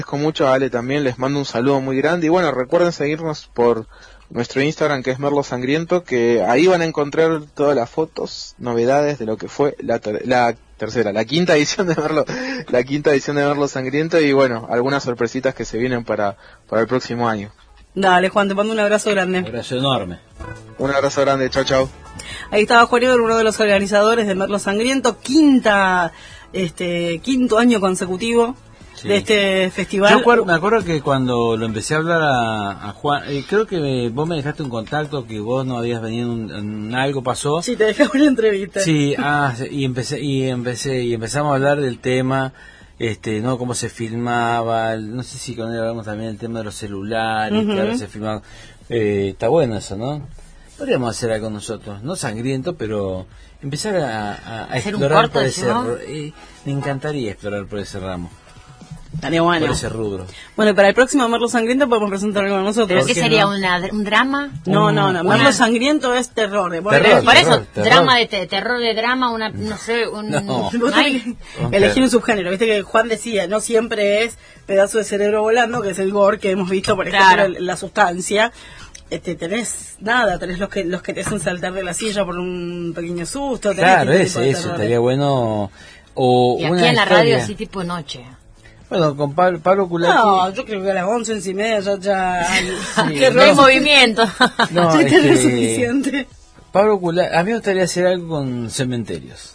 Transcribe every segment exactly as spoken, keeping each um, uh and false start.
agradezco mucho a Ale también, les mando un saludo muy grande y bueno, recuerden seguirnos por nuestro Instagram que es Merlo Sangriento, que ahí van a encontrar todas las fotos, novedades de lo que fue la, ter la tercera, la quinta edición de Merlo, la quinta edición de Merlo Sangriento y bueno, algunas sorpresitas que se vienen para, para el próximo año. Dale, Juan, te mando un abrazo grande. Un abrazo enorme. Un abrazo grande, chao, chao. Ahí estaba Juan Eber, uno de los organizadores de Merlo Sangriento, quinta, este, quinto año consecutivo. Sí. De este festival. Yo acuerdo, me acuerdo que cuando lo empecé a hablar a, a Juan, eh, creo que me, vos me dejaste un contacto, que vos no habías venido, en, en algo pasó. Sí, te dejé una entrevista. Sí, ah, y empecé y empecé y empezamos a hablar del tema, este, no cómo se filmaba, no sé si con él hablamos también del tema de los celulares, uh-huh. que ahora se filmaban. Eh, está bueno eso, ¿no? Podríamos hacer algo nosotros, no sangriento, pero empezar a, a, a explorar por ese, ¿no? eh, me encantaría explorar por ese ramo. Estaría bueno. Por ese rubro. Bueno, para el próximo Merlo Sangriento podemos presentar algo nosotros. ¿Pero qué sería? No? Una, ¿Un drama? No, no, no. Merlo Sangriento es terror. terror, terror por eso, terror. drama de te terror de drama, una, no sé, un... No. Elegir un subgénero. Viste que Juan decía, no siempre es pedazo de cerebro volando, que es el gore que hemos visto, por ejemplo, claro. la sustancia. Este, tenés nada, tenés los que los que te hacen saltar de la silla por un pequeño susto. Claro, ese, eso, estaría bueno. O y aquí una en la historia. radio así tipo noche. Bueno, con Pablo, Pablo Culati... No, yo creo que a las once, once y media ya... ya sí, que no hay movimiento. No, ya este, es suficiente. Pablo Culati... A mí me gustaría hacer algo con cementerios.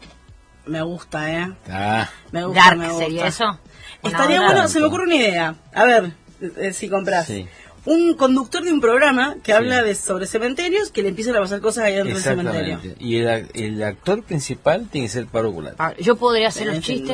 Me gusta, ¿eh? Ah. Me gusta, Dark, me gusta. ¿sería eso? Estaría bueno, se me ocurre una idea. A ver, eh, si compras. Sí. Un conductor de un programa que sí. habla de sobre cementerios, que le empiezan a pasar cosas ahí dentro del cementerio. Y el, el actor principal tiene que ser Pablo Culati. Ah, yo podría hacer un chiste...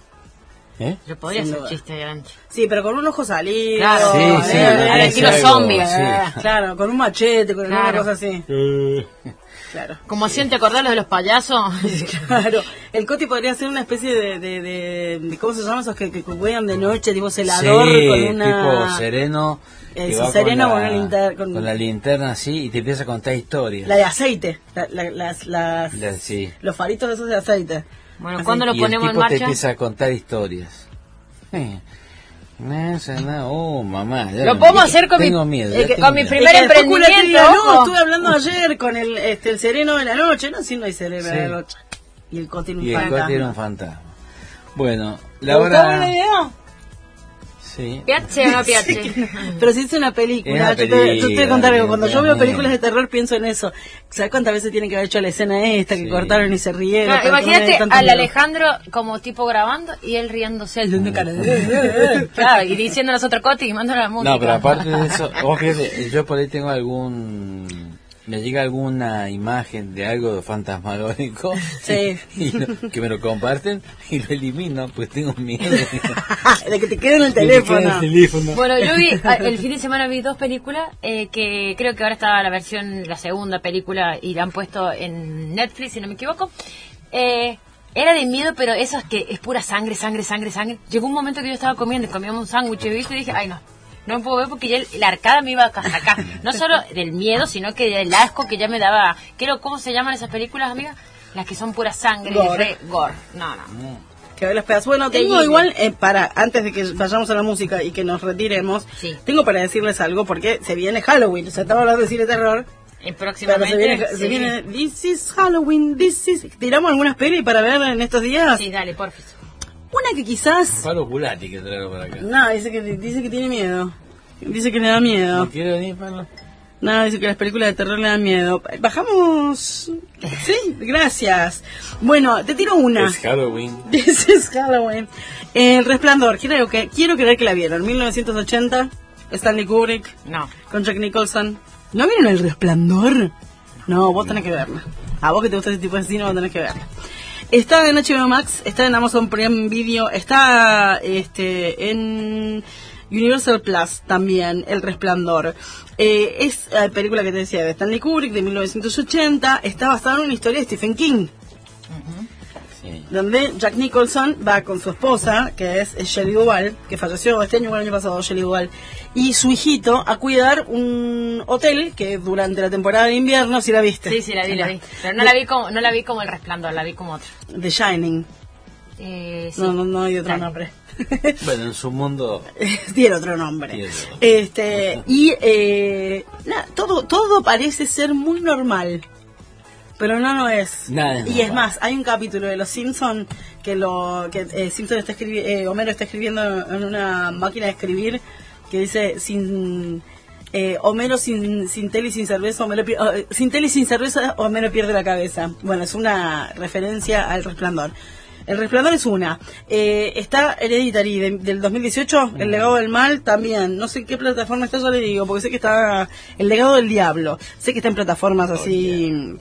¿Eh? Yo podría hacer chiste adelante. Sí, pero con un ojo salido. Claro, sí, sí, eh, al estilo zombie. Sí. Eh, claro, con un machete, con claro. alguna cosa así. Eh. Claro. Como si te acordás lo de los payasos. Claro. El Coti podría ser una especie de, de, de, de ¿cómo se llama esos que, que juegan de noche? Tipo celador sí, con una... tipo sereno. Eh, sí, sereno con, la, con, una linter... con... con la linterna así y te empieza a contar historias. La de aceite. La, la, las, las, la, sí. Los faritos esos de aceite. Bueno, ¿cuándo lo y ponemos el tipo en marcha? te empieza a contar historias. Eh. No, no, oh, mamá. Lo podemos hacer con tengo mi, miedo, eh, tengo con mi miedo. primer emprendimiento. No, estuve hablando ayer con el este el sereno de la noche. No, sí, no hay sereno sí. de la noche. Y el Coti era un y fantasma. Y el Coti era un fantasma. Bueno, la hora... ¿Te idea? Sí. ¿Piache o no piache? Sí, pero si es una película, una yo, película te, yo te voy a contar algo. Cuando yo veo mío. películas de terror pienso en eso. ¿Sabes cuántas veces tienen que haber hecho la escena esta, que sí. cortaron y se rieron? Claro, imagínate al Alejandro como tipo grabando y él riéndose al de cara de... Claro, y diciendo a los otros Coti y mandando la música. No, pero aparte de eso, vos fíjate, yo por ahí tengo algún... me llega alguna imagen de algo fantasmagórico sí. y lo, que me lo comparten y lo elimino, pues tengo miedo de que te quede en el teléfono. En el teléfono. Bueno, yo vi, el fin de semana vi dos películas eh, que creo que ahora estaba la versión, la segunda película y la han puesto en Netflix, si no me equivoco. Eh, era de miedo, pero eso es que es pura sangre, sangre, sangre, sangre. Llegó un momento que yo estaba comiendo, comíamos un sándwich, ¿viste? Y dije, ay no. No puedo ver porque ya el, la arcada me iba a acá. No solo del miedo, sino que del asco que ya me daba. Quiero, ¿cómo se llaman esas películas, amiga? Las que son pura sangre. Gore. Re, gore. No, no. Que ver las pedazos. Bueno, tengo igual, eh, para antes de que vayamos a la música y que nos retiremos, sí. tengo para decirles algo porque se viene Halloween. O sea, estamos hablando de cine terror. Y próximamente. Se viene, sí. se viene This is Halloween, this is... ¿Tiramos algunas pelis para ver en estos días? Sí, dale, porfa. Una que quizás... Pablo Culati que traigo para acá. No, dice que, dice que tiene miedo. Dice que le da miedo. ¿No quiere venir, Pablo? No, dice que las películas de terror le dan miedo. Bajamos... Sí, gracias. Bueno, te tiro una. Es Halloween. This is Halloween. El Resplandor. Quiero, que, quiero creer que la vieron. mil novecientos ochenta. Stanley Kubrick. No. Con Jack Nicholson. ¿No vieron El Resplandor? No, vos tenés que verla. A vos que te gusta ese tipo de cine, vos tenés que verla. Está en H B O Max. Está en Amazon Prime Video. Está este en... Universal Plus también, El Resplandor. Eh, es la película que te decía de Stanley Kubrick de mil novecientos ochenta. Está basada en una historia de Stephen King. Uh-huh. Sí. Donde Jack Nicholson va con su esposa, que es Shelley Duvall, que falleció este año o el año pasado, Shelley Duvall, y su hijito a cuidar un hotel que durante la temporada de invierno, si la viste. Sí, sí, la vi, la vi. Pero no la vi como, no la vi como El Resplandor, la vi como otra. The Shining. Eh, sí. No, no, no hay otro Dale. nombre. Bueno, en su mundo... Tiene otro nombre. Tiene otro. Este, y eh, nada, todo, todo parece ser muy normal. Pero no, no es. Nada es y es normal. más, hay un capítulo de Los Simpson que lo que eh, Simpson está escribi- eh, Homero está escribiendo en una máquina de escribir que dice sin eh, Homero sin sin tele y sin cerveza, Homero pi- eh, sin tele y sin cerveza, Homero pierde la cabeza. Bueno, es una referencia al Resplandor. El Resplandor es una. Eh, está Hereditary de- del dos mil dieciocho, El legado del mal también. No sé en qué plataforma está, yo le digo, porque sé que está El legado del diablo. Sé que está en plataformas así.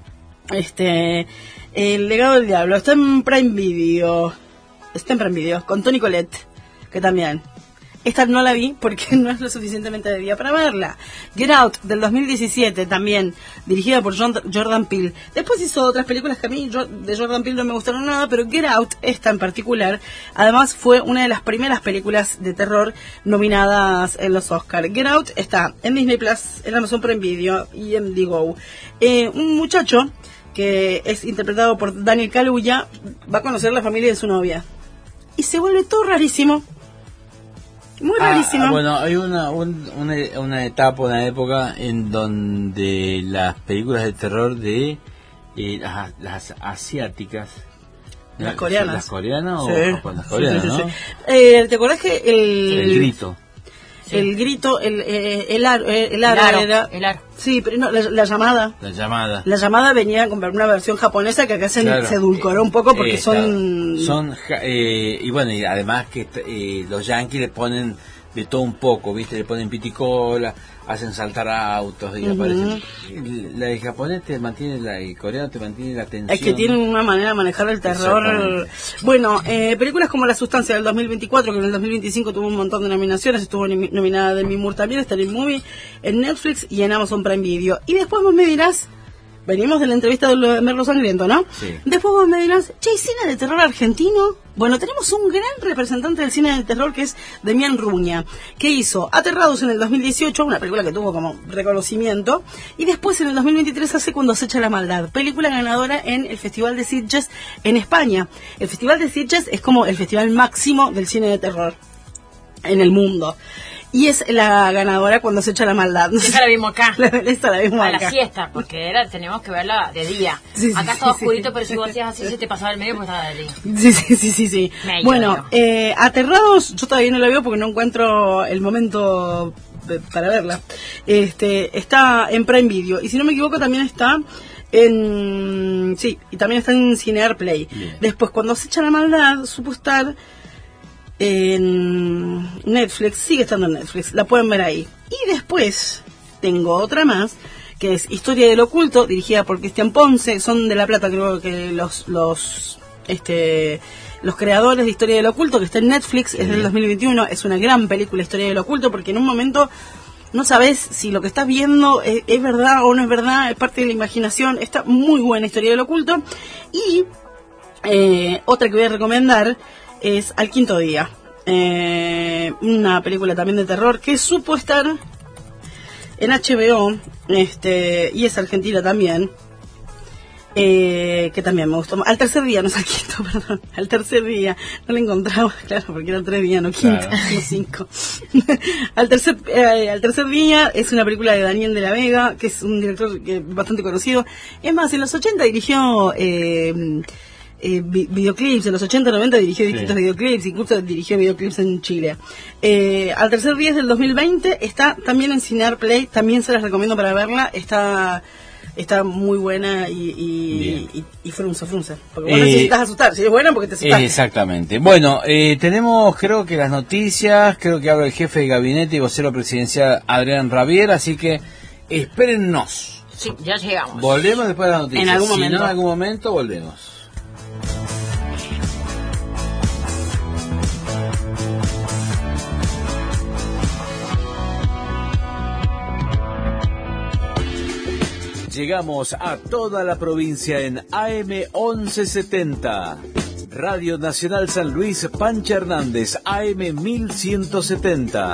Este, El legado del diablo está en Prime Video. Está en Prime Video con Toni Collette, que también. Esta no la vi porque no es lo suficientemente de día para verla. Get Out del dos mil diecisiete también, dirigida por John- Jordan Peele. Después hizo otras películas que a mí yo- de Jordan Peele no me gustaron nada, pero Get Out, esta en particular, además fue una de las primeras películas de terror nominadas en los Oscars. Get Out está en Disney Plus, en Amazon Prime Video y en Digo. Eh, un muchacho que es interpretado por Daniel Kaluuya va a conocer la familia de su novia y se vuelve todo rarísimo. Muy Ah, rarísimo. ah, bueno, hay una, un- una, una etapa, una época en donde las películas de terror de eh, las, las asiáticas, Las ¿no? coreanas. ¿Las coreanas Sí. o japonesas? Las coreanas, Sí, sí, sí, ¿no? sí. Eh, ¿te acordás que el, El grito. el grito, el, eh, el, aro, eh, el El aro aro, era... el aro. Sí, pero no, la, la llamada... La llamada. La llamada venía con una versión japonesa que acá se, Claro. se edulcoró un poco porque Eh, son... claro. Son, ja- eh, y bueno, y además que eh, los yankees le ponen de todo un poco, ¿viste? Le ponen piticola, hacen saltar autos y Ujú. aparecen. La de japonés te mantiene, la de coreano te mantiene la tensión. Es que tienen una manera de manejar el terror. Exactamente. Bueno, eh, películas como La Sustancia del dos mil veinticuatro, que en el dos mil veinticinco tuvo un montón de nominaciones, estuvo nomi- nominada Demi Moore también, está en Movie, en Netflix y en Amazon Prime Video. Y después vos me dirás, venimos de la entrevista de lo de Merlo Sangriento, ¿no? Sí. Después vos me dirás, che, ¿hay cine de terror argentino? Bueno, tenemos un gran representante del cine de terror que es Demián Ruña, que hizo Aterrados en el dos mil dieciocho, una película que tuvo como reconocimiento, y después en el dos mil veintitrés hace Cuando acecha la maldad, película ganadora en el Festival de Sitges en España. El Festival de Sitges es como el festival máximo del cine de terror en el mundo. Y es la ganadora Cuando acecha la maldad. Esa la vimos acá. La- esta la vimos A acá. la siesta, porque era tenemos que verla de día. Sí, sí, Acá estaba sí, oscurito, sí. pero si vos hacías así se te pasaba el medio porque estaba de día. Sí, sí, sí, sí, sí. Me Bueno, lloro. eh, Aterrados, yo todavía no la veo porque no encuentro el momento de- para verla. Este, está en Prime Video y si no me equivoco también está en, sí, y también está en Cinear Play. Bien. Después, Cuando se echa la maldad, supo estar en Netflix, sigue estando en Netflix, la pueden ver ahí. Y después tengo otra más que es Historia del Oculto, dirigida por Cristian Ponce, son de La Plata, creo que los los este los creadores de Historia del Oculto, que está en Netflix, es del dos mil veintiuno, es una gran película Historia del Oculto, porque en un momento no sabes si lo que estás viendo es, es verdad o no es verdad, es parte de la imaginación. Está muy buena Historia del Oculto. Y eh, otra que voy a recomendar es Al Quinto Día, eh, una película también de terror que supo estar en H B O, este, y es argentina también, eh, que también me gustó. Al tercer día, no es al quinto, perdón, al tercer día, no la encontraba, claro, porque eran tres días, no quinto, Claro. no cinco. al tercer eh, al tercer día es una película de Daniel de la Vega, que es un director que, bastante conocido. Es más, en los ochenta dirigió eh, eh, vi- videoclips, en los ochenta noventa dirigió Sí. distintos videoclips, incluso dirigió videoclips en Chile. Eh, al tercer día es del dos mil veinte, está también en Cinear Play, también se las recomiendo para verla, está está muy buena y y, y, y frunce, frunce. Porque vos Eh, necesitas asustar, si es buena porque te asustas. Exactamente. Bueno, eh, tenemos creo que las noticias, creo que habla el jefe de gabinete y vocero presidencial Adrián Rabier, así que espérennos. Sí, ya llegamos. Volvemos después de las noticias. En algún Si momento. no, en algún momento volvemos. Llegamos a toda la provincia en A M once setenta. Radio Nacional San Luis Pancha Hernández, A M mil ciento setenta.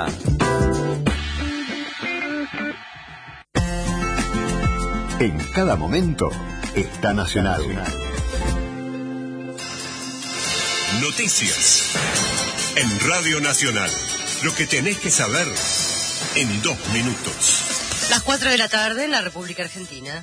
En cada momento está Nacional. Noticias. En Radio Nacional. Lo que tenés que saber en dos minutos. Las cuatro de la tarde en la República Argentina.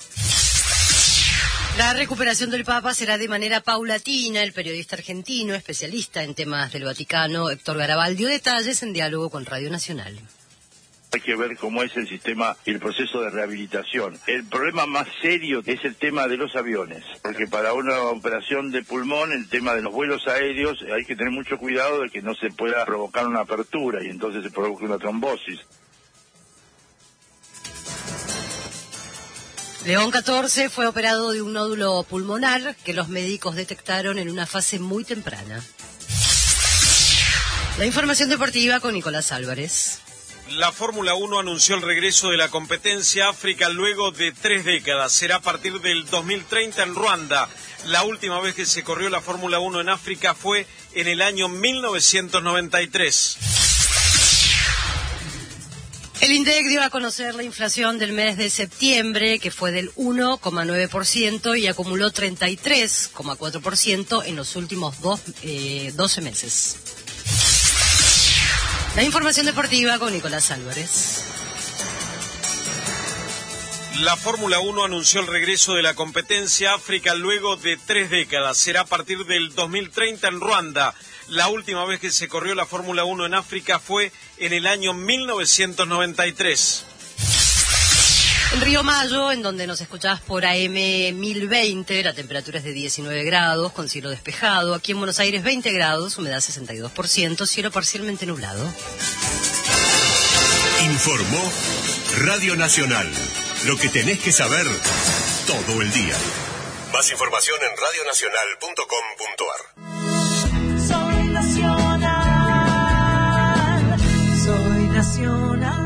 La recuperación del Papa será de manera paulatina. El periodista argentino, especialista en temas del Vaticano, Héctor Garabal, dio detalles en diálogo con Radio Nacional. Hay que ver cómo es el sistema y el proceso de rehabilitación. El problema más serio es el tema de los aviones, porque para una operación de pulmón, el tema de los vuelos aéreos, hay que tener mucho cuidado de que no se pueda provocar una apertura y entonces se provoque una trombosis. León catorce fue operado de un nódulo pulmonar que los médicos detectaron en una fase muy temprana. La información deportiva con Nicolás Álvarez. La Fórmula uno anunció el regreso de la competencia África luego de tres décadas. Será a partir del dos mil treinta en Ruanda. La última vez que se corrió la Fórmula uno en África fue en el año mil novecientos noventa y tres. El INDEC dio a conocer la inflación del mes de septiembre, que fue del uno coma nueve por ciento y acumuló treinta y tres coma cuatro por ciento en los últimos dos, eh, doce meses. La información deportiva con Nicolás Álvarez. La Fórmula uno anunció el regreso de la competencia África luego de tres décadas. Será a partir del dos mil treinta en Ruanda. La última vez que se corrió la Fórmula uno en África fue en el año mil novecientos noventa y tres. En Río Mayo, en donde nos escuchás por A M mil veinte, la temperatura es de diecinueve grados, con cielo despejado. Aquí en Buenos Aires, veinte grados, humedad sesenta y dos por ciento, cielo parcialmente nublado. Informó Radio Nacional. Lo que tenés que saber todo el día. Más información en radio nacional punto com punto a r. Soy nacional, soy nacional.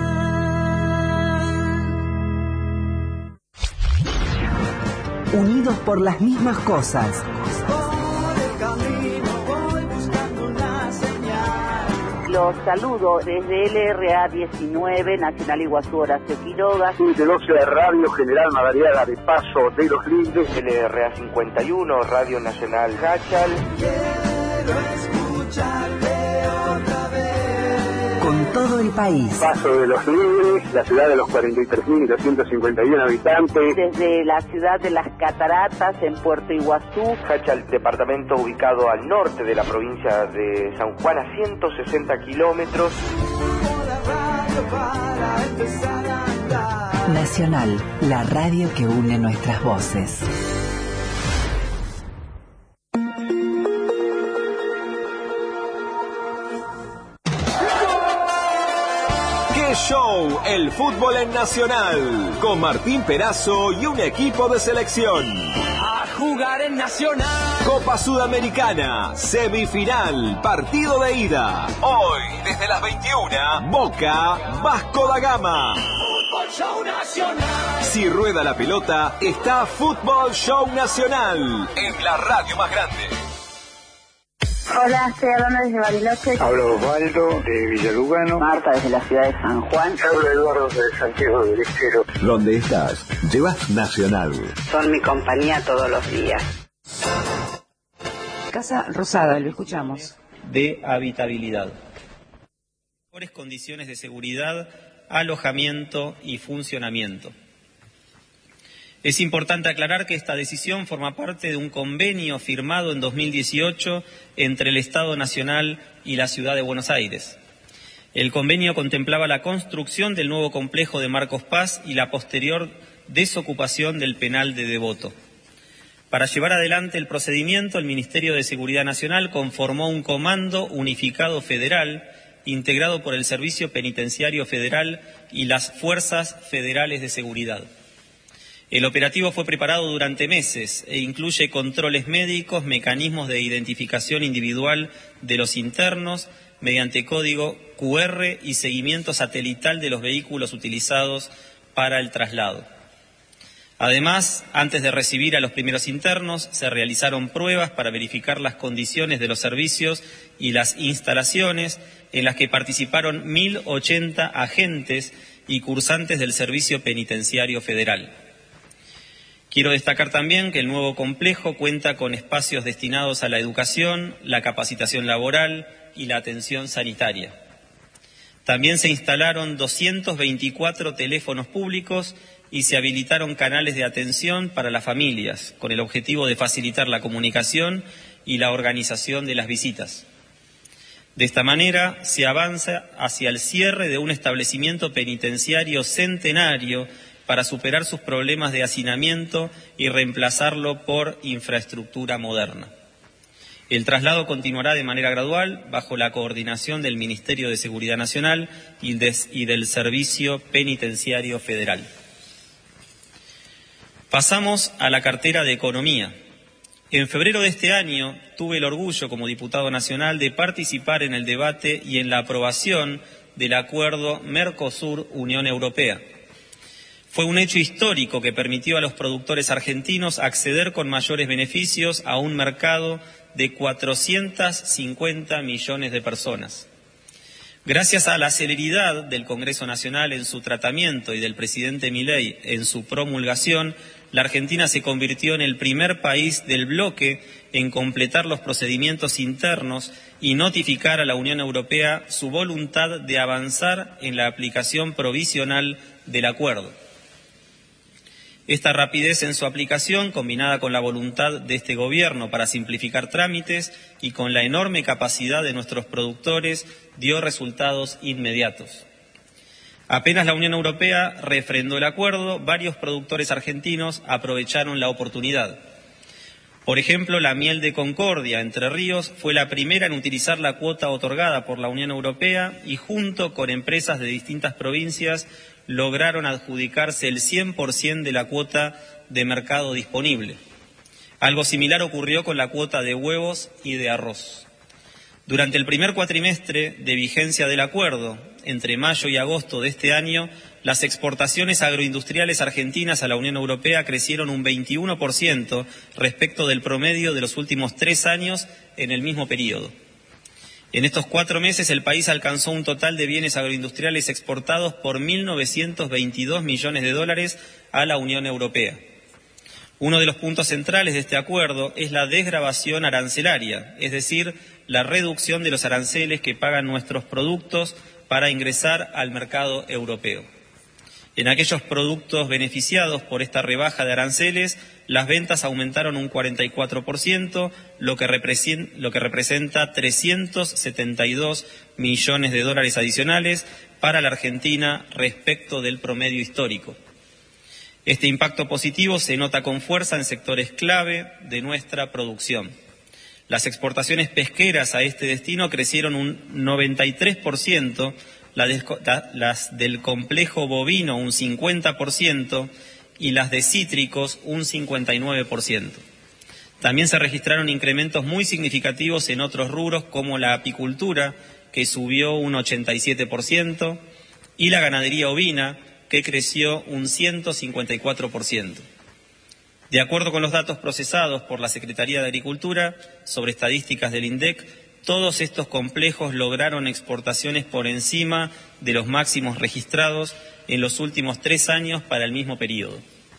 Unidos por las mismas cosas. Por el camino voy buscando una señal. Los saludo desde L R A diecinueve, Nacional Iguazú Horacio Quiroga. De doce de Radio General Madariaga de Paso de los Lindes. L R A cincuenta y uno, Radio Nacional Hachal. Quiero escucharte otra vez. Con todo el país. Paso de los Lindes, la ciudad de los cuarenta y tres mil doscientos cincuenta y uno habitantes. Desde la ciudad de Las Cataratas, en Puerto Iguazú. Hachal, departamento ubicado al norte de la provincia de San Juan, a ciento sesenta kilómetros. Nacional, la radio que une nuestras voces. Show, el fútbol en Nacional, con Martín Perazo y un equipo de selección. A jugar en Nacional. Copa Sudamericana, semifinal, partido de ida. Hoy, desde las veintiuna, Boca, Vasco da Gama. Fútbol Show Nacional. Si rueda la pelota, está Fútbol Show Nacional, en la radio más grande. Hola, estoy hablando desde Bariloche. Hablo Osvaldo de Villalugano. Marta desde la ciudad de San Juan. Hablo Eduardo de Santiago del Estero. ¿Dónde estás? Llevas Nacional. Son mi compañía todos los días. Casa Rosada, lo escuchamos. De habitabilidad. Mejores condiciones de seguridad, alojamiento y funcionamiento. Es importante aclarar que esta decisión forma parte de un convenio firmado en dos mil dieciocho entre el Estado Nacional y la Ciudad de Buenos Aires. El convenio contemplaba la construcción del nuevo complejo de Marcos Paz y la posterior desocupación del penal de Devoto. Para llevar adelante el procedimiento, el Ministerio de Seguridad Nacional conformó un comando unificado federal integrado por el Servicio Penitenciario Federal y las Fuerzas Federales de Seguridad. El operativo fue preparado durante meses e incluye controles médicos, mecanismos de identificación individual de los internos mediante código cu erre y seguimiento satelital de los vehículos utilizados para el traslado. Además, antes de recibir a los primeros internos, se realizaron pruebas para verificar las condiciones de los servicios y las instalaciones en las que participaron mil ochenta agentes y cursantes del Servicio Penitenciario Federal. Quiero destacar también que el nuevo complejo cuenta con espacios destinados a la educación, la capacitación laboral y la atención sanitaria. También se instalaron doscientos veinticuatro teléfonos públicos y se habilitaron canales de atención para las familias, con el objetivo de facilitar la comunicación y la organización de las visitas. De esta manera se avanza hacia el cierre de un establecimiento penitenciario centenario para superar sus problemas de hacinamiento y reemplazarlo por infraestructura moderna. El traslado continuará de manera gradual bajo la coordinación del Ministerio de Seguridad Nacional y, des, y del Servicio Penitenciario Federal. Pasamos a la cartera de Economía. En febrero de este año tuve el orgullo como diputado nacional de participar en el debate y en la aprobación del acuerdo Mercosur-Unión Europea. Fue un hecho histórico que permitió a los productores argentinos acceder con mayores beneficios a un mercado de cuatrocientos cincuenta millones de personas. Gracias a la celeridad del Congreso Nacional en su tratamiento y del presidente Milei en su promulgación, la Argentina se convirtió en el primer país del bloque en completar los procedimientos internos y notificar a la Unión Europea su voluntad de avanzar en la aplicación provisional del acuerdo. Esta rapidez en su aplicación, combinada con la voluntad de este Gobierno para simplificar trámites y con la enorme capacidad de nuestros productores, dio resultados inmediatos. Apenas la Unión Europea refrendó el acuerdo, varios productores argentinos aprovecharon la oportunidad. Por ejemplo, la miel de Concordia, Entre Ríos, fue la primera en utilizar la cuota otorgada por la Unión Europea y junto con empresas de distintas provincias lograron adjudicarse el cien por ciento de la cuota de mercado disponible. Algo similar ocurrió con la cuota de huevos y de arroz. Durante el primer cuatrimestre de vigencia del acuerdo, entre mayo y agosto de este año, las exportaciones agroindustriales argentinas a la Unión Europea crecieron un veintiuno por ciento respecto del promedio de los últimos tres años en el mismo periodo. En estos cuatro meses el país alcanzó un total de bienes agroindustriales exportados por mil novecientos veintidós millones de dólares a la Unión Europea. Uno de los puntos centrales de este acuerdo es la desgravación arancelaria, es decir, la reducción de los aranceles que pagan nuestros productos para ingresar al mercado europeo. En aquellos productos beneficiados por esta rebaja de aranceles, las ventas aumentaron un cuarenta y cuatro por ciento, lo que, representa, lo que representa trescientos setenta y dos millones de dólares adicionales para la Argentina respecto del promedio histórico. Este impacto positivo se nota con fuerza en sectores clave de nuestra producción. Las exportaciones pesqueras a este destino crecieron un noventa y tres por ciento, las del complejo bovino un cincuenta por ciento y las de cítricos un cincuenta y nueve por ciento. También se registraron incrementos muy significativos en otros rubros como la apicultura, que subió un ochenta y siete por ciento, y la ganadería ovina, que creció un ciento cincuenta y cuatro por ciento. De acuerdo con los datos procesados por la Secretaría de Agricultura sobre estadísticas del INDEC, todos estos complejos lograron exportaciones por encima de los máximos registrados en los últimos tres años para el mismo periodo.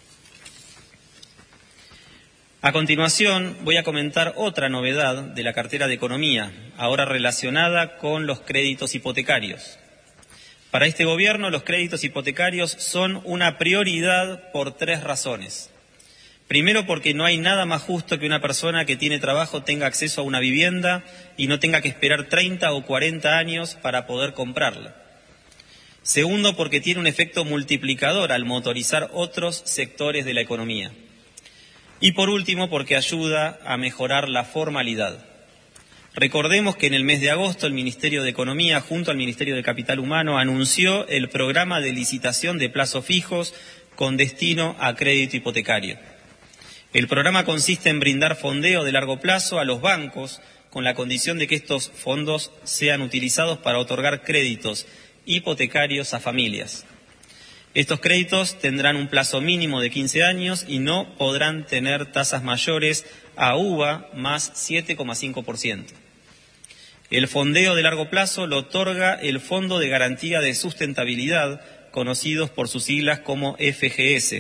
A continuación, voy a comentar otra novedad de la cartera de Economía, ahora relacionada con los créditos hipotecarios. Para este Gobierno, los créditos hipotecarios son una prioridad por tres razones. Primero, porque no hay nada más justo que una persona que tiene trabajo tenga acceso a una vivienda y no tenga que esperar treinta o cuarenta años para poder comprarla. Segundo, porque tiene un efecto multiplicador al motorizar otros sectores de la economía. Y por último, porque ayuda a mejorar la formalidad. Recordemos que en el mes de agosto el Ministerio de Economía, junto al Ministerio de Capital Humano, anunció el programa de licitación de plazos fijos con destino a crédito hipotecario. El programa consiste en brindar fondeo de largo plazo a los bancos con la condición de que estos fondos sean utilizados para otorgar créditos hipotecarios a familias. Estos créditos tendrán un plazo mínimo de quince años y no podrán tener tasas mayores a U V A más siete coma cinco por ciento. El fondeo de largo plazo lo otorga el Fondo de Garantía de Sustentabilidad, conocidos por sus siglas como F G S,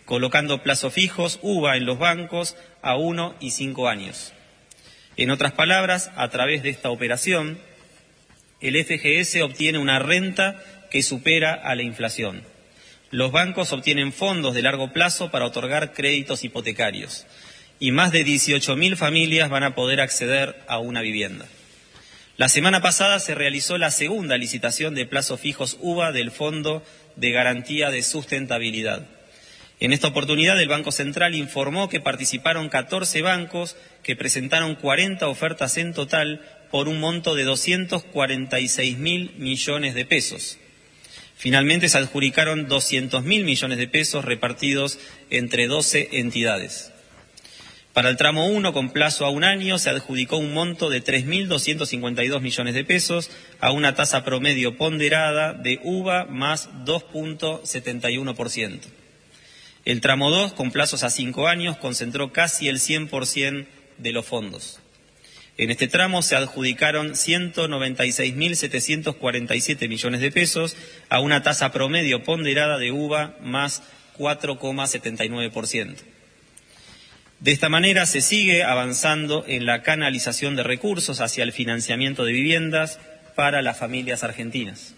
colocando plazos fijos, U V A, en los bancos a uno y cinco años. En otras palabras, a través de esta operación, el F G S obtiene una renta que supera a la inflación. Los bancos obtienen fondos de largo plazo para otorgar créditos hipotecarios y más de dieciocho mil familias van a poder acceder a una vivienda. La semana pasada se realizó la segunda licitación de plazos fijos U V A del Fondo de Garantía de Sustentabilidad. En esta oportunidad, el Banco Central informó que participaron catorce bancos que presentaron cuarenta ofertas en total por un monto de doscientos cuarenta y seis mil millones de pesos. Finalmente se adjudicaron doscientos mil millones de pesos repartidos entre doce entidades. Para el tramo uno, con plazo a un año, se adjudicó un monto de tres mil doscientos cincuenta y dos millones de pesos a una tasa promedio ponderada de U V A más dos punto setenta y uno por ciento. El tramo dos, con plazos a cinco años, concentró casi el cien por ciento de los fondos. En este tramo se adjudicaron ciento noventa y seis mil setecientos cuarenta y siete millones de pesos a una tasa promedio ponderada de U V A más cuatro coma setenta y nueve por ciento. De esta manera se sigue avanzando en la canalización de recursos hacia el financiamiento de viviendas para las familias argentinas.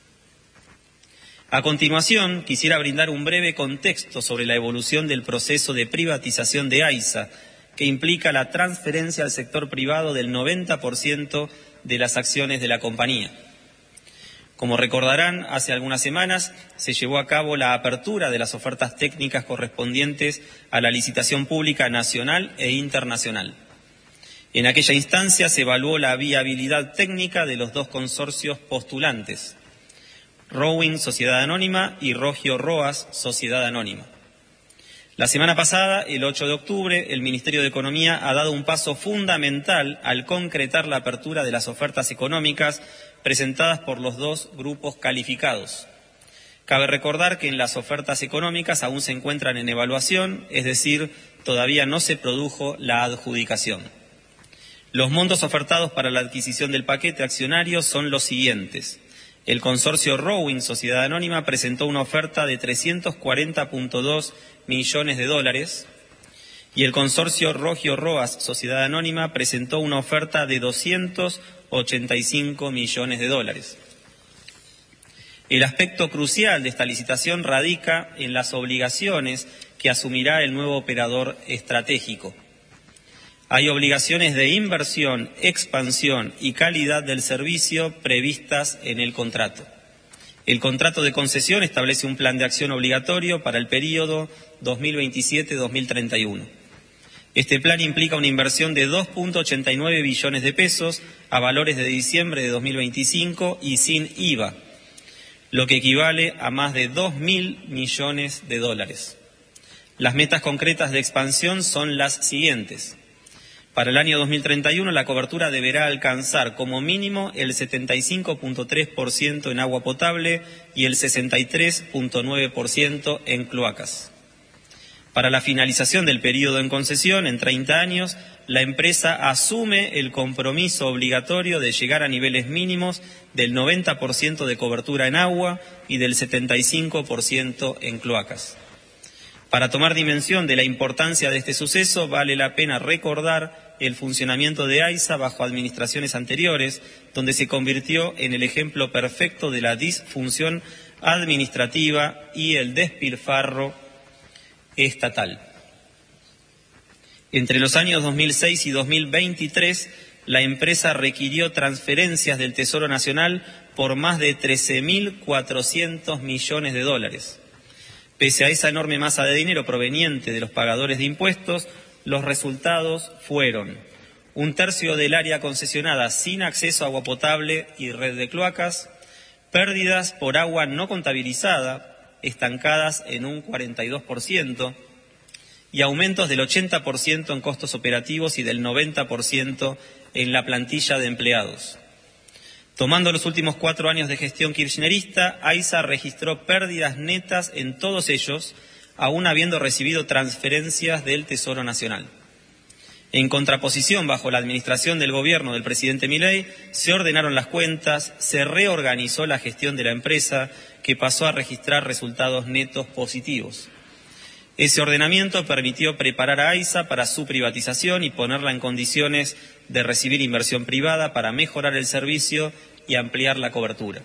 A continuación, quisiera brindar un breve contexto sobre la evolución del proceso de privatización de AISA, que implica la transferencia al sector privado del noventa por ciento de las acciones de la compañía. Como recordarán, hace algunas semanas se llevó a cabo la apertura de las ofertas técnicas correspondientes a la licitación pública nacional e internacional. En aquella instancia se evaluó la viabilidad técnica de los dos consorcios postulantes, Rowing Sociedad Anónima y Rogio Roas Sociedad Anónima. La semana pasada, el ocho de octubre, el Ministerio de Economía ha dado un paso fundamental al concretar la apertura de las ofertas económicas presentadas por los dos grupos calificados. Cabe recordar que en las ofertas económicas aún se encuentran en evaluación, es decir, todavía no se produjo la adjudicación. Los montos ofertados para la adquisición del paquete accionario son los siguientes. El consorcio Rowing Sociedad Anónima presentó una oferta de trescientos cuarenta punto dos millones de dólares y el consorcio Rogio Roas Sociedad Anónima presentó una oferta de doscientos ochenta y cinco millones de dólares. El aspecto crucial de esta licitación radica en las obligaciones que asumirá el nuevo operador estratégico. Hay obligaciones de inversión, expansión y calidad del servicio previstas en el contrato. El contrato de concesión establece un plan de acción obligatorio para el período dos mil veintisiete a dos mil treinta y uno. Este plan implica una inversión de dos punto ochenta y nueve billones de pesos a valores de diciembre de dos mil veinticinco y sin I V A, lo que equivale a más de dos mil millones de dólares. Las metas concretas de expansión son las siguientes. Para el año dos mil treinta y uno la cobertura deberá alcanzar como mínimo el setenta y cinco punto tres por ciento en agua potable y el sesenta y tres punto nueve por ciento en cloacas. Para la finalización del periodo en concesión, en treinta años, la empresa asume el compromiso obligatorio de llegar a niveles mínimos del noventa por ciento de cobertura en agua y del setenta y cinco por ciento en cloacas. Para tomar dimensión de la importancia de este suceso, vale la pena recordar el funcionamiento de AISA bajo administraciones anteriores, donde se convirtió en el ejemplo perfecto de la disfunción administrativa y el despilfarro estatal. Entre los años dos mil seis y dos mil veintitrés, la empresa requirió transferencias del Tesoro Nacional por más de trece mil cuatrocientos millones de dólares. Pese a esa enorme masa de dinero proveniente de los pagadores de impuestos, los resultados fueron un tercio del área concesionada sin acceso a agua potable y red de cloacas, pérdidas por agua no contabilizada, estancadas en un cuarenta y dos por ciento, y aumentos del ochenta por ciento en costos operativos y del noventa por ciento en la plantilla de empleados. Tomando los últimos cuatro años de gestión kirchnerista, AISA registró pérdidas netas en todos ellos, aún habiendo recibido transferencias del Tesoro Nacional. En contraposición, bajo la administración del gobierno del presidente Milei, se ordenaron las cuentas, se reorganizó la gestión de la empresa, que pasó a registrar resultados netos positivos. Ese ordenamiento permitió preparar a AISA para su privatización y ponerla en condiciones de recibir inversión privada para mejorar el servicio y ampliar la cobertura.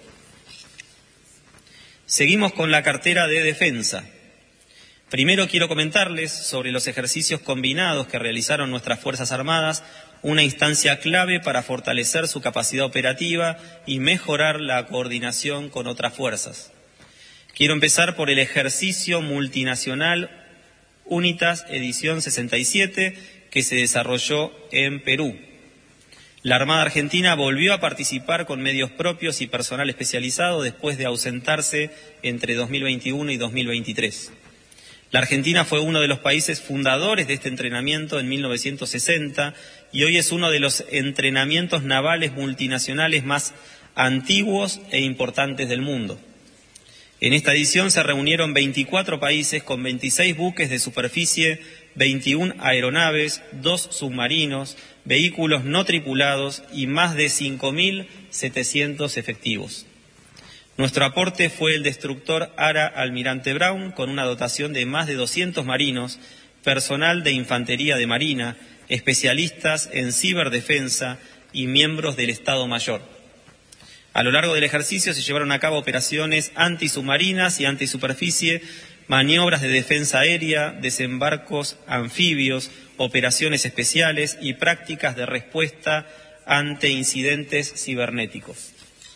Seguimos con la cartera de defensa. Primero quiero comentarles sobre los ejercicios combinados que realizaron nuestras Fuerzas Armadas, una instancia clave para fortalecer su capacidad operativa y mejorar la coordinación con otras fuerzas. Quiero empezar por el ejercicio multinacional UNITAS edición sesenta y siete que se desarrolló en Perú. La Armada Argentina volvió a participar con medios propios y personal especializado después de ausentarse entre dos mil veintiuno y dos mil veintitrés. La Argentina fue uno de los países fundadores de este entrenamiento en mil novecientos sesenta y hoy es uno de los entrenamientos navales multinacionales más antiguos e importantes del mundo. En esta edición se reunieron veinticuatro países con veintiséis buques de superficie, veintiuna aeronaves, dos submarinos, vehículos no tripulados y más de cinco mil setecientos efectivos. Nuestro aporte fue el destructor Ara Almirante Brown, con una dotación de más de doscientos marinos, personal de infantería de marina, especialistas en ciberdefensa y miembros del Estado Mayor. A lo largo del ejercicio se llevaron a cabo operaciones antisubmarinas y antisuperficie, maniobras de defensa aérea, desembarcos anfibios, operaciones especiales y prácticas de respuesta ante incidentes cibernéticos.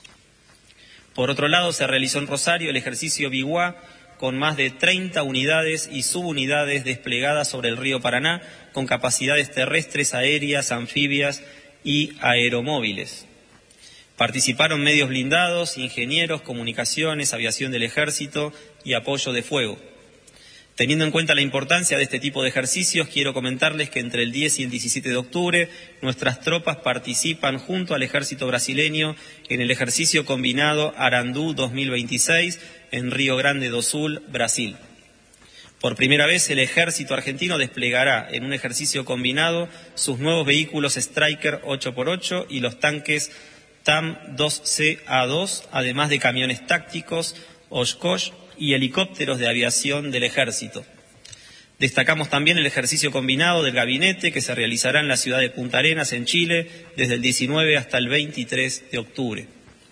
Por otro lado, se realizó en Rosario el ejercicio Biguá, con más de treinta unidades y subunidades desplegadas sobre el río Paraná, con capacidades terrestres, aéreas, anfibias y aeromóviles. Participaron medios blindados, ingenieros, comunicaciones, aviación del ejército y apoyo de fuego. Teniendo en cuenta la importancia de este tipo de ejercicios, quiero comentarles que entre el diez y el diecisiete de octubre nuestras tropas participan junto al ejército brasileño en el ejercicio combinado Arandú dos mil veintiséis en Río Grande do Sul, Brasil. Por primera vez el ejército argentino desplegará en un ejercicio combinado sus nuevos vehículos Striker ocho por ocho y los tanques T A M dos C A dos, además de camiones tácticos, Oshkosh y helicópteros de aviación del ejército. Destacamos también el ejercicio combinado del gabinete que se realizará en la ciudad de Punta Arenas, en Chile, desde el diecinueve hasta el veintitrés de octubre.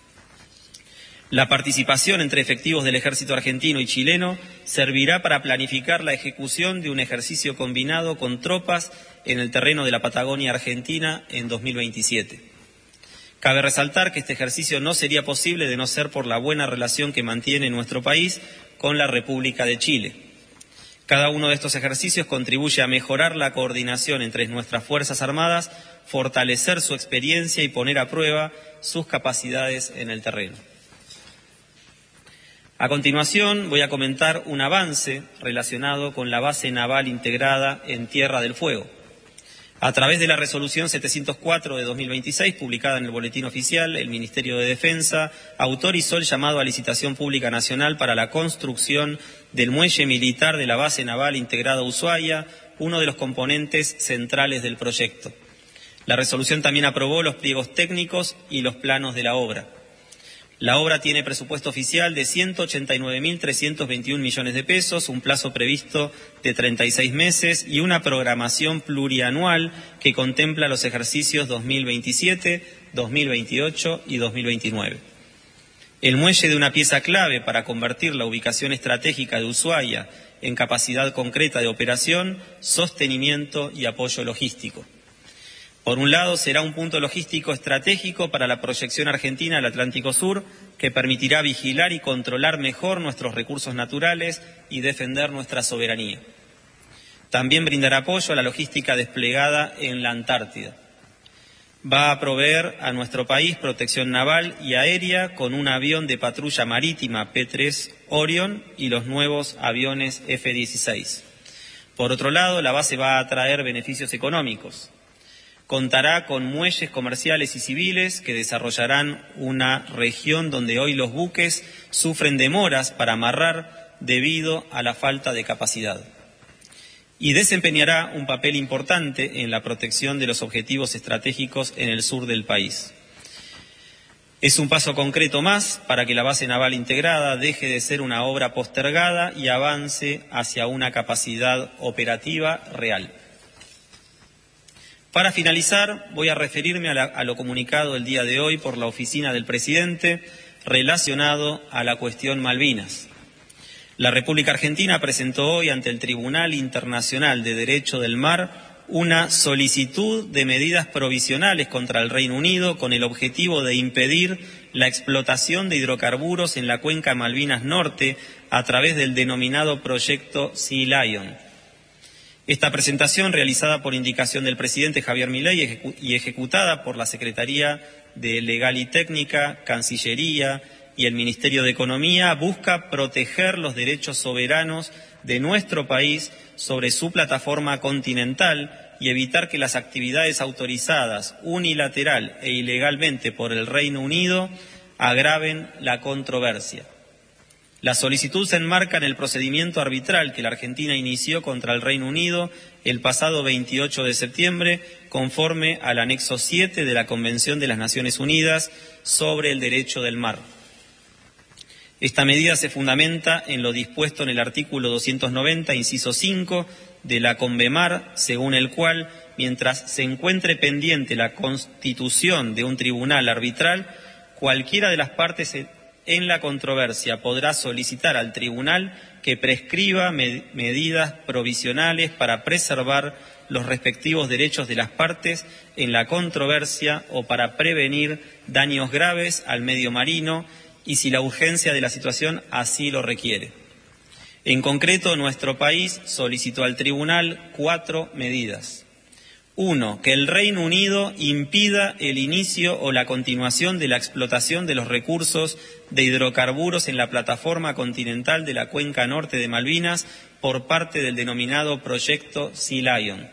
La participación entre efectivos del ejército argentino y chileno servirá para planificar la ejecución de un ejercicio combinado con tropas en el terreno de la Patagonia Argentina en dos mil veintisiete. Cabe resaltar que este ejercicio no sería posible de no ser por la buena relación que mantiene nuestro país con la República de Chile. Cada uno de estos ejercicios contribuye a mejorar la coordinación entre nuestras Fuerzas Armadas, fortalecer su experiencia y poner a prueba sus capacidades en el terreno. A continuación voy a comentar un avance relacionado con la base naval integrada en Tierra del Fuego. A través de la resolución setecientos cuatro de dos mil veintiséis, publicada en el Boletín Oficial, el Ministerio de Defensa autorizó el llamado a licitación pública nacional para la construcción del muelle militar de la base naval integrada Ushuaia, uno de los componentes centrales del proyecto. La resolución también aprobó los pliegos técnicos y los planos de la obra. La obra tiene presupuesto oficial de ciento ochenta y nueve mil trescientos veintiuno millones de pesos, un plazo previsto de treinta y seis meses y una programación plurianual que contempla los ejercicios dos mil veintisiete, dos mil veintiocho y dos mil veintinueve. El muelle de una pieza clave para convertir la ubicación estratégica de Ushuaia en capacidad concreta de operación, sostenimiento y apoyo logístico. Por un lado, será un punto logístico estratégico para la proyección argentina al Atlántico Sur, que permitirá vigilar y controlar mejor nuestros recursos naturales y defender nuestra soberanía. También brindará apoyo a la logística desplegada en la Antártida. Va a proveer a nuestro país protección naval y aérea con un avión de patrulla marítima P tres Orion y los nuevos aviones F dieciséis. Por otro lado, la base va a traer beneficios económicos. Contará con muelles comerciales y civiles que desarrollarán una región donde hoy los buques sufren demoras para amarrar debido a la falta de capacidad. Y desempeñará un papel importante en la protección de los objetivos estratégicos en el sur del país. Es un paso concreto más para que la base naval integrada deje de ser una obra postergada y avance hacia una capacidad operativa real. Para finalizar, voy a referirme a, la, a lo comunicado el día de hoy por la oficina del presidente relacionado a la cuestión Malvinas. La República Argentina presentó hoy ante el Tribunal Internacional de Derecho del Mar una solicitud de medidas provisionales contra el Reino Unido con el objetivo de impedir la explotación de hidrocarburos en la cuenca Malvinas Norte a través del denominado proyecto Sea Lion. Esta presentación, realizada por indicación del presidente Javier Milei y ejecutada por la Secretaría de Legal y Técnica, Cancillería y el Ministerio de Economía, busca proteger los derechos soberanos de nuestro país sobre su plataforma continental y evitar que las actividades autorizadas unilateral e ilegalmente por el Reino Unido agraven la controversia. La solicitud se enmarca en el procedimiento arbitral que la Argentina inició contra el Reino Unido el pasado veintiocho de septiembre, conforme al anexo siete de la Convención de las Naciones Unidas sobre el Derecho del Mar. Esta medida se fundamenta en lo dispuesto en el artículo doscientos noventa, inciso cinco, de la Convemar, según el cual, mientras se encuentre pendiente la constitución de un tribunal arbitral, cualquiera de las partes en la controversia podrá solicitar al tribunal que prescriba med- medidas provisionales para preservar los respectivos derechos de las partes en la controversia o para prevenir daños graves al medio marino y si la urgencia de la situación así lo requiere. En concreto, nuestro país solicitó al tribunal cuatro medidas. Uno, que el Reino Unido impida el inicio o la continuación de la explotación de los recursos de hidrocarburos en la plataforma continental de la cuenca norte de Malvinas por parte del denominado proyecto Sea Lion.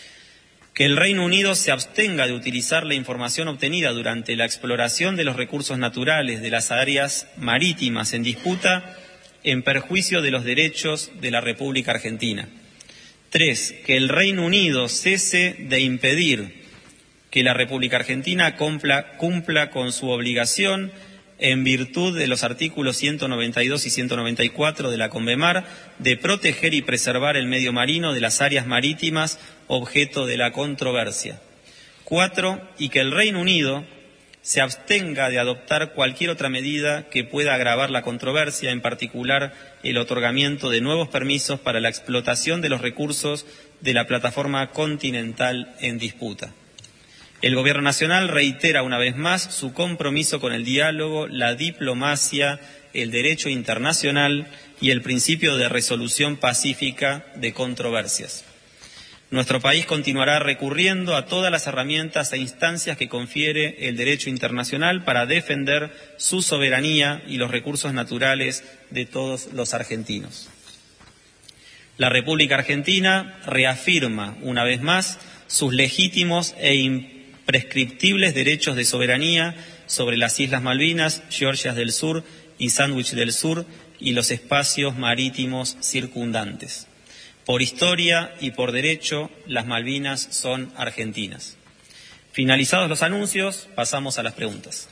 Que el Reino Unido se abstenga de utilizar la información obtenida durante la exploración de los recursos naturales de las áreas marítimas en disputa en perjuicio de los derechos de la República Argentina. Tres, que el Reino Unido cese de impedir que la República Argentina cumpla, cumpla con su obligación en virtud de los artículos ciento noventa y dos y ciento noventa y cuatro de la Convemar de proteger y preservar el medio marino de las áreas marítimas objeto de la controversia. Cuatro, y que el Reino Unido se abstenga de adoptar cualquier otra medida que pueda agravar la controversia, en particular el otorgamiento de nuevos permisos para la explotación de los recursos de la plataforma continental en disputa. El Gobierno Nacional reitera una vez más su compromiso con el diálogo, la diplomacia, el derecho internacional y el principio de resolución pacífica de controversias. Nuestro país continuará recurriendo a todas las herramientas e instancias que confiere el derecho internacional para defender su soberanía y los recursos naturales de todos los argentinos. La República Argentina reafirma una vez más sus legítimos e imprescriptibles derechos de soberanía sobre las Islas Malvinas, Georgias del Sur y Sandwich del Sur y los espacios marítimos circundantes. Por historia y por derecho, las Malvinas son argentinas. Finalizados los anuncios, pasamos a las preguntas.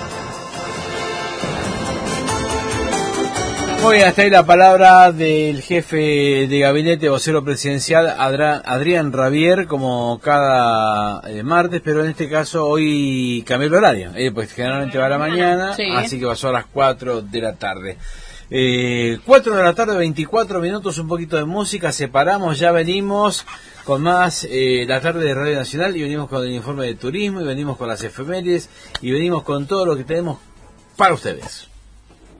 Muy bien, hasta ahí la palabra del jefe de gabinete, vocero presidencial, Adra, Adrián Rabier, como cada eh, martes, pero en este caso hoy cambió el horario, eh, pues generalmente va a la mañana, sí. Así que pasó a las cuatro de la tarde. Eh, cuatro de la tarde, veinticuatro minutos, un poquito de música, separamos, ya venimos con más eh, la tarde de Radio Nacional y venimos con el informe de turismo y venimos con las efemérides y venimos con todo lo que tenemos para ustedes.